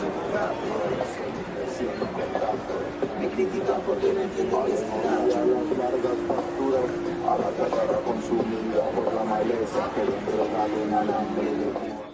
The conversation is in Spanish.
Me critican porque no entienden que es las largas pasturas, a la tierra consumida por la maleza que dentro da un alambre de púa.